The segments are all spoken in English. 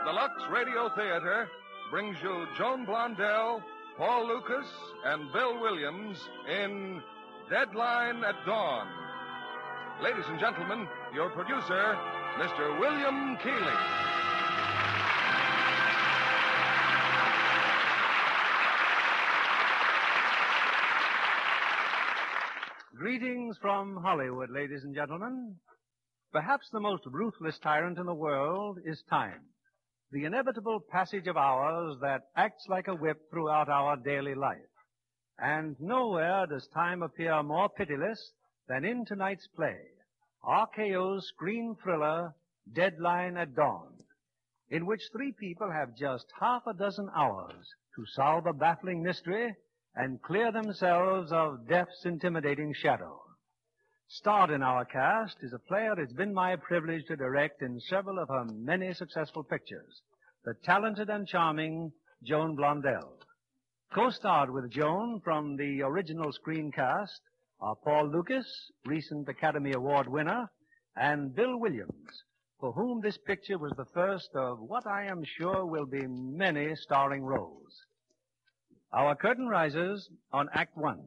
the Lux Radio Theater brings you Joan Blondell, Paul Lucas, and Bill Williams in Deadline at Dawn. Ladies and gentlemen, your producer, Mr. William Keighley. Greetings from Hollywood, ladies and gentlemen. Perhaps the most ruthless tyrant in the world is time, the inevitable passage of hours that acts like a whip throughout our daily life. And nowhere does time appear more pitiless than in tonight's play, RKO's screen thriller, Deadline at Dawn, in which three people have just half a dozen hours to solve a baffling mystery and clear themselves of death's intimidating shadow. Starred in our cast is a player it's been my privilege to direct in several of her many successful pictures, the talented and charming Joan Blondell. Co-starred with Joan from the original screencast are Paul Lucas, recent Academy Award winner, and Bill Williams, for whom this picture was the first of what I am sure will be many starring roles. Our curtain rises on Act One.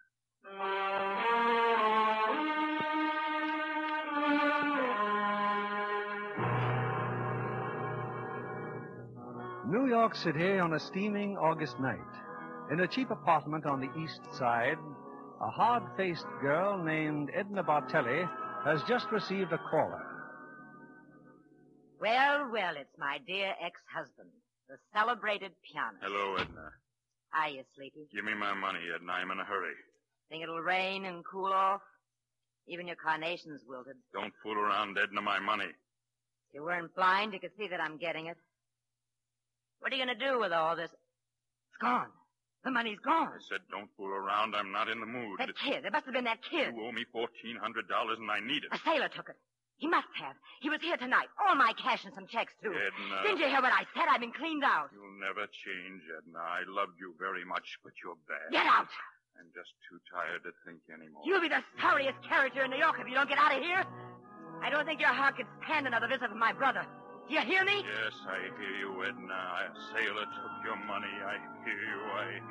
New York City on a steaming August night. In a cheap apartment on the East Side, a hard-faced girl named Edna Bartelli has just received a caller. Well, it's my dear ex-husband, the celebrated pianist. Hello, Edna. Hiya, Sleepy. Give me my money, Edna. I'm in a hurry. Think it'll rain and cool off? Even your carnation's wilted. Don't fool around, Edna. My money. If you weren't blind, you could see that I'm getting it. What are you going to do with all this? It's gone. The money's gone. I said don't fool around. I'm not in the mood. That kid. There must have been that kid. You owe me $1,400 and I need it. A sailor took it. He must have. He was here tonight. All my cash and some checks, too. Edna. Didn't you hear what I said? I've been cleaned out. You'll never change, Edna. I loved you very much, but you're bad. Get out. I'm just too tired to think anymore. You'll be the sorriest character in New York if you don't get out of here. I don't think your heart could stand another visit from my brother. Do you hear me? Yes, I hear you, Edna. A sailor took your money. I hear you.